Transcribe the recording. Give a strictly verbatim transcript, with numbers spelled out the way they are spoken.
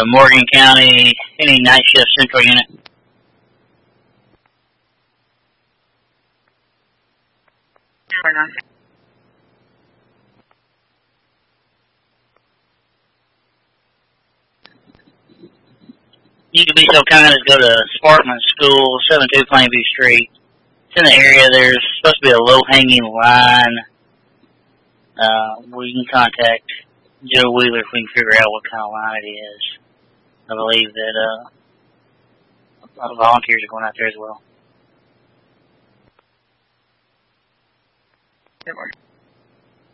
uh, Morgan County, any night shift central unit. You could be so kind as go to Sparkman School, seven two Plainview Street. It's in the area. There's supposed to be a low-hanging line. Uh, we can contact Joe Wheeler if we can figure out what kind of line it is. I believe that uh, a lot of volunteers are going out there as well. Good work.